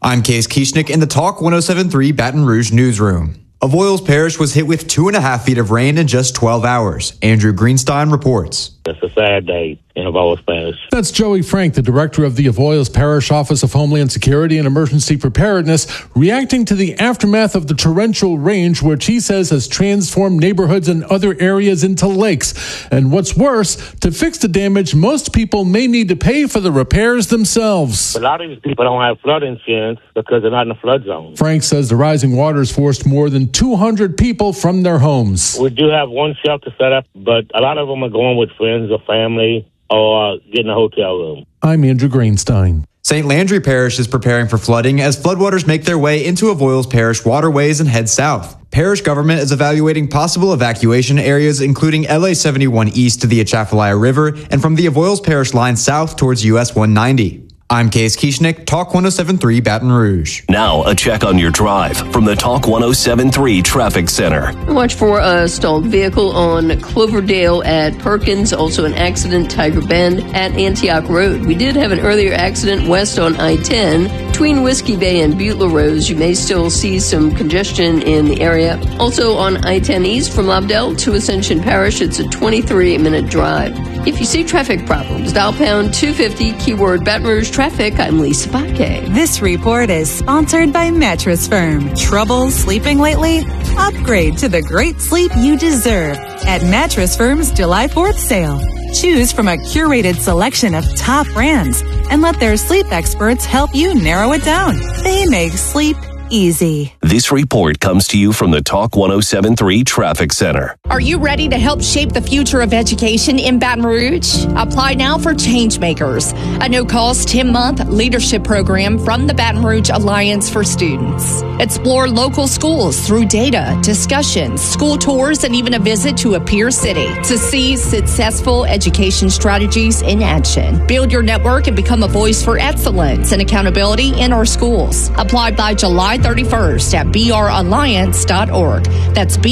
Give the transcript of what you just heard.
I'm Case Kieschnick in the Talk 107.3 Baton Rouge newsroom. Avoyles Parish was hit with 2.5 feet of rain in just 12 hours. Andrew Greenstein reports. It's a sad day in Avoyles Parish. That's Joey Frank, the director of the Avoyles Parish Office of Homeland Security and Emergency Preparedness, reacting to the aftermath of the torrential rain, which he says has transformed neighborhoods and other areas into lakes. And what's worse, to fix the damage, most people may need to pay for the repairs themselves. A lot of these people don't have flood insurance because they're not in the flood zone. Frank says the rising waters forced more than 200 people from their homes. We do have one shelter set up, but a lot of them are going with friends or family or getting a hotel room. I'm Andrew Greenstein. St. Landry Parish is preparing for flooding as floodwaters make their way into Avoyles Parish waterways and head south. Parish government is evaluating possible evacuation areas, including LA 71 east to the Atchafalaya River and from the Avoyles Parish line south towards US 190. I'm Case Kieschnick, Talk 107.3 Baton Rouge. Now, a check on your drive from the Talk 107.3 Traffic Center. Watch for a stalled vehicle on Cloverdale at Perkins, also an accident, Tiger Bend at Antioch Road. We did have an earlier accident west on I-10 between Whiskey Bay and Butler Roads. You may still see some congestion in the area. Also on I-10 east from Lobdell to Ascension Parish, it's a 23-minute drive. If you see traffic problems, dial pound 250, keyword Baton Rouge Traffic. I'm Lisa Baque. This report is sponsored by Mattress Firm. Trouble sleeping lately? Upgrade to the great sleep you deserve at Mattress Firm's July 4th sale. Choose from a curated selection of top brands and let their sleep experts help you narrow it down. They make sleep easy. This report comes to you from the Talk 107.3 Traffic Center. Are you ready to help shape the future of education in Baton Rouge? Apply now for Changemakers, a no-cost 10-month leadership program from the Baton Rouge Alliance for Students. Explore local schools through data, discussions, school tours, and even a visit to a peer city to see successful education strategies in action. Build your network and become a voice for excellence and accountability in our schools. Apply by July 31st at bralliance.org. That's